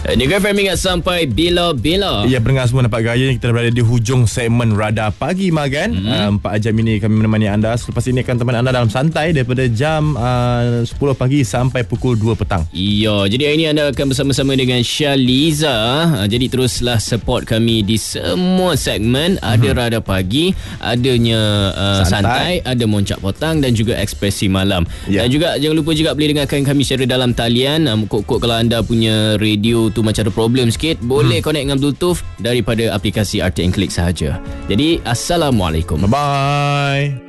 Dengar Fahmi ingat sampai bila-bila. Ya, pendengar semua nampak gaya. Kita berada di hujung segmen Radar Pagi, Magan. 4 jam ini kami menemani anda. Selepas ini akan teman anda dalam santai daripada jam 10 pagi sampai pukul 2 petang. Ya, jadi hari ini anda akan bersama-sama dengan Syaliza. Jadi teruslah support kami di semua segmen. Ada Radar Pagi, adanya santai, ada Moncak Potang dan juga Ekspresi Malam. Dan juga jangan lupa juga boleh dengarkan kami secara dalam talian. Kod-kod kalau anda punya radio tu macam ada problem sikit, boleh connect dengan Bluetooth daripada aplikasi RTM Click sahaja. Jadi Assalamualaikum. Bye-bye.